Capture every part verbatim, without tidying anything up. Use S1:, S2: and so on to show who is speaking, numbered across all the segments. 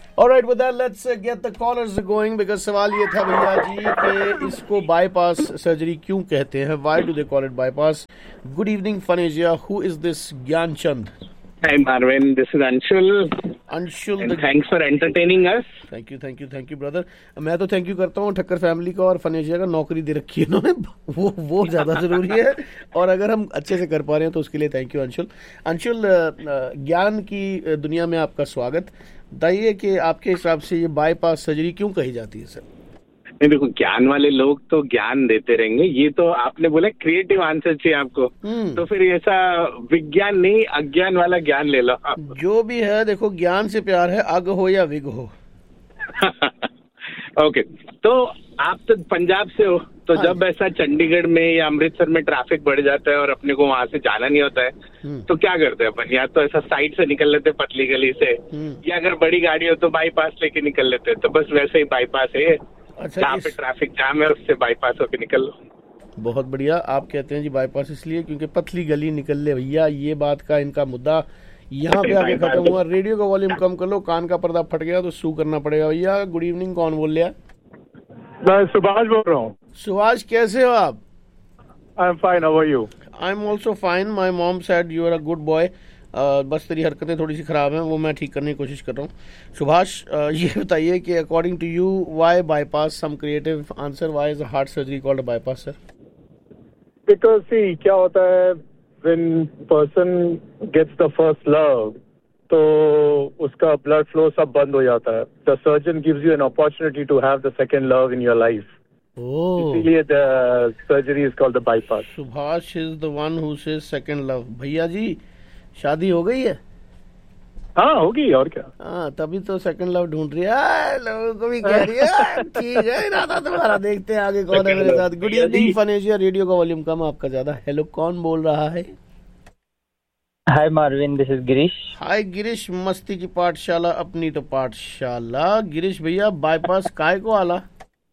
S1: Alright, with that, let's uh, get the callers going because सवाल ये था भैया जी कि इसको bypass surgery क्यों कहते हैं? Why do they call it bypass? Good evening, Fun Asia. Who is this Gyan Chand?
S2: Hi Marvin, this is Anshul.
S1: Anshul,
S2: and
S1: the...
S2: thanks for entertaining us.
S1: Thank you, thank you, thank you, brother. मैं तो thank you करता हूँ Thakkar family का और fun Asia का, नौकरी दे रखी है इन्होंने, वो वो ज़्यादा ज़रूरी है और अगर हम अच्छे से कर पा रहे हैं तो उसके लिए थैंक यू अंशुल. अंशुल, ज्ञान की दुनिया में आपका स्वागत. बताइए कि आपके हिसाब से ये बाईपास सर्जरी क्यों कही जाती है सर?
S2: नहीं देखो, ज्ञान वाले लोग तो ज्ञान देते रहेंगे. ये तो आपने बोला क्रिएटिव आंसर चाहिए आपको, तो फिर ऐसा विज्ञान नहीं अज्ञान वाला ज्ञान ले लो आप.
S1: जो भी है देखो, ज्ञान से प्यार है, अग हो या विग हो.
S2: ओके, तो आप तो पंजाब से हो, तो हाँ, जब ऐसा चंडीगढ़ में या अमृतसर में ट्रैफिक बढ़ जाता है और अपने को वहां से जाना नहीं होता है, तो क्या करते हैं अपन? या तो ऐसा साइड से निकल लेते पतली गली से, या अगर बड़ी गाड़ी हो तो बाईपास लेके निकल लेते. तो बस वैसे ही बाईपास है. अच्छा, जहाँ पे ट्रैफिक जाम है उससे बाईपास होके निकल लो.
S1: बहुत बढ़िया. आप कहते हैं जी बाईपास इसलिए क्योंकि पतली गली निकल ले. भैया ये बात का इनका मुद्दा यहाँ पे आके खत्म हुआ. रेडियो का वॉल्यूम कम कर लो, कान का पर्दा फट गया तो सू करना पड़ेगा. भैया गुड इवनिंग, कौन बोल रहा?
S3: मैं सुभाष बोल रहा हूँ.
S1: सुभाष, कैसे हो आप?
S3: I am fine, how are you?
S1: I am also fine. My mom said you are a good boy. बस तेरी हरकतें थोड़ी सी खराब हैं, वो मैं ठीक करने की कोशिश कर रहा हूँ. सुभाष, uh, ये बताइए कि according to you why bypass? Some creative answer. Why is a heart surgery called bypass sir?
S3: Because सी क्या होता है, when person gets the first love, तो उसका ब्लड फ्लो सब बंद हो जाता है. The surgeon gives you an opportunity to have the second love in your life. इसीलिए the surgery is called the bypass.
S1: Subhash is the one who says second love. भैया जी शादी हो गई है?
S3: हाँ होगी, और क्या.
S1: हाँ, तभी तो सेकंड लव ढूंढ रही है. लोगों को भी कह रही है. ठीक है, इरादा तुम्हारा. देखते हैं आगे कौन है मेरे साथ. Good evening fun Asia. Radio का वॉल्यूम कम, आपका ज्यादा. हेलो, कौन बोल रहा है?
S4: हाय मार्विन, दिस इज गिरीश.
S1: हाय गिरीश, मस्ती की पाठशाला अपनी तो पाठशाला. गिरीश भैया, बाईपास काय को आला?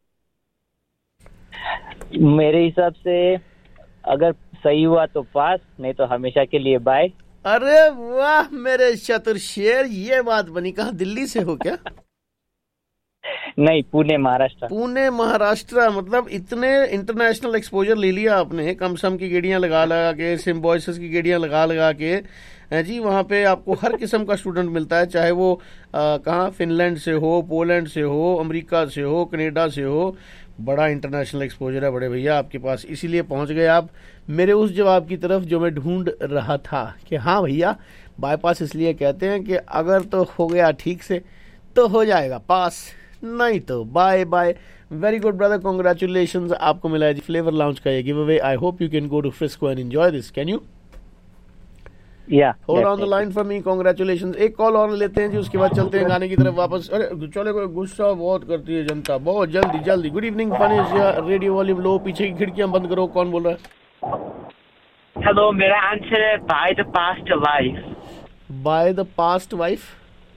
S4: मेरे हिसाब से अगर सही हुआ तो पास, नहीं तो हमेशा के लिए बाय.
S1: अरे वाह मेरे चतुर शेर, ये बात बनी. कहाँ, दिल्ली से हो क्या?
S4: नहीं, पुणे महाराष्ट्र.
S1: पुणे महाराष्ट्र. मतलब इतने इंटरनेशनल एक्सपोजर ले लिया आपने. कम सम की गेड़ियां लगा लगा के, सिम्बॉयसिस की गेड़ियां लगा लगा के है जी. वहाँ पे आपको हर किस्म का स्टूडेंट मिलता है, चाहे वो कहाँ, फिनलैंड से हो, पोलैंड से हो, अमेरिका से हो, कनाडा से हो. बड़ा इंटरनेशनल एक्सपोजर है बड़े भैया आपके पास. इसीलिए पहुंच गए आप मेरे उस जवाब की तरफ जो मैं ढूंढ रहा था कि हाँ भैया, बाईपास इसलिए कहते हैं कि अगर तो हो गया ठीक से तो हो जाएगा पास, नहीं तो bye bye. Very good brother, congratulation. आपको मिला है जी फ्लेवर लाउंज का ये give away. I hope you can go to Frisco and enjoy this. Can you?
S4: या
S1: hold on the line for me. Congratulation. एक कॉल और लेते हैं जी, उसके बाद चलते हैं गाने की तरफ वापस. अरे चले, कोई गुस्सा बहुत करती है जनता, बहुत जल्दी जल्दी. Good evening fun Asia. Radio volume low, पीछे की खिड़कियां बंद करो. कौन बोल रहा है?
S5: हेलो, मेरा आंसर है by the past life.
S1: By the past wife?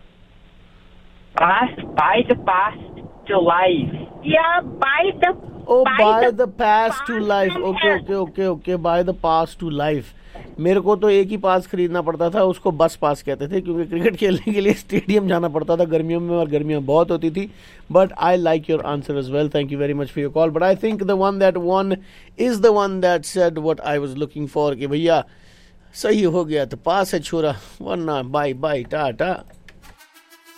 S5: Past, by the past to life. या by the
S1: O by the past to life. Okay okay okay okay by the past to life. मेरे को तो एक ही पास खरीदना पड़ता था, उसको बस पास कहते थे, क्योंकि क्रिकेट खेलने के लिए स्टेडियम जाना पड़ता था गर्मियों में, और गर्मियां बहुत होती थी. But I like your answer as well. Thank you very much for your call. But I think the one that one is the one that said what I was looking for, कि भैया सही हो गया तो पास है छोरा, वरना bye bye Tata.